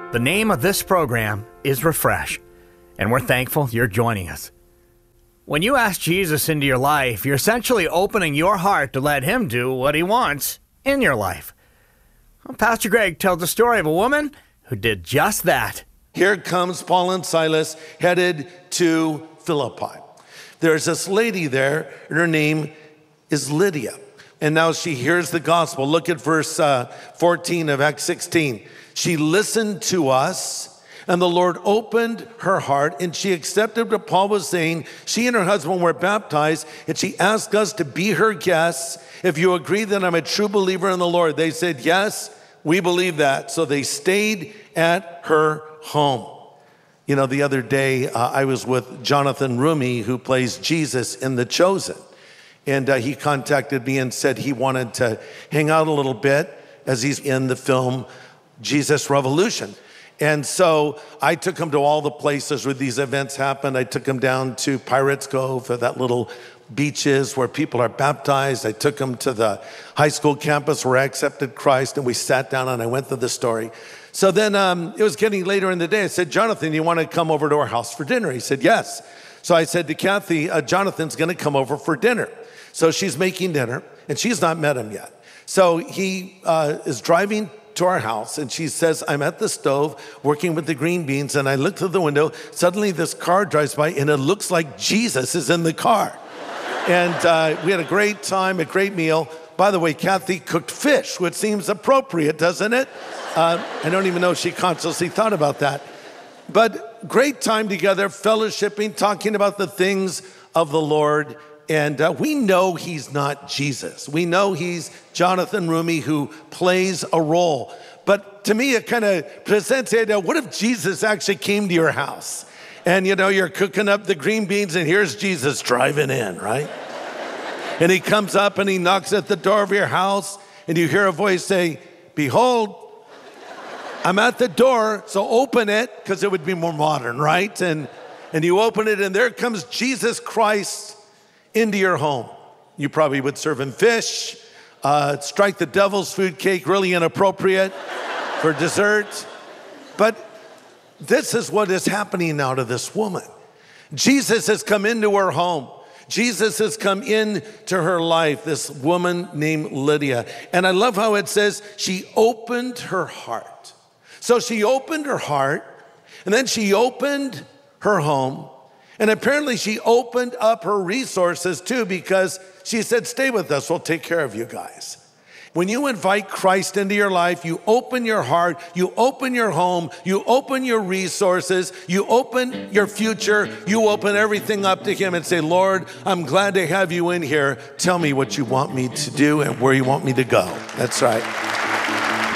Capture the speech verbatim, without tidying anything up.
The name of this program is Refresh, and we're thankful you're joining us. When you ask Jesus into your life, you're essentially opening your heart to let him do what he wants in your life. Well, Pastor Greg tells the story of a woman who did just that. Here comes Paul and Silas headed to Philippi. There's this lady there, and her name is Lydia. And now she hears the gospel. Look at verse uh, fourteen of Acts sixteen. She listened to us, and the Lord opened her heart, and she accepted what Paul was saying. She and her husband were baptized, and she asked us to be her guests. If you agree that I'm a true believer in the Lord, they said, yes, we believe that. So they stayed at her home. You know, the other day, uh, I was with Jonathan Rumi, who plays Jesus in The Chosen. And uh, he contacted me and said he wanted to hang out a little bit as he's in the film Jesus Revolution. And so I took him to all the places where these events happen. I took him down to Pirates Cove, for that little beaches where people are baptized. I took him to the high school campus where I accepted Christ, and we sat down and I went through the story. So then um, it was getting later in the day. I said, Jonathan, you want to come over to our house for dinner? He said, yes. So I said to Kathy, uh, Jonathan's going to come over for dinner. So she's making dinner, and she's not met him yet. So he uh, is driving to our house, and she says, I'm at the stove working with the green beans, and I look through the window. Suddenly this car drives by, and it looks like Jesus is in the car. And uh, we had a great time, a great meal. By the way, Kathy cooked fish, which seems appropriate, doesn't it? Uh, I don't even know if she consciously thought about that. But great time together, fellowshipping, talking about the things of the Lord. And uh, we know he's not Jesus. We know he's Jonathan Rumi, who plays a role. But to me, it kind of presents the idea, what if Jesus actually came to your house? And, you know, you're cooking up the green beans, and here's Jesus driving in, right? And he comes up and he knocks at the door of your house, and you hear a voice say, behold, I'm at the door, so open it, because it would be more modern, right? And, and you open it, and there comes Jesus Christ into your home. You probably would serve him fish, uh, strike the devil's food cake, really inappropriate for dessert. But this is what is happening now to this woman. Jesus has come into her home. Jesus has come into her life, this woman named Lydia. And I love how it says she opened her heart. So she opened her heart, and then she opened her home. And apparently she opened up her resources too, because she said, stay with us, we'll take care of you guys. When you invite Christ into your life, you open your heart, you open your home, you open your resources, you open your future, you open everything up to him and say, Lord, I'm glad to have you in here. Tell me what you want me to do and where you want me to go. That's right.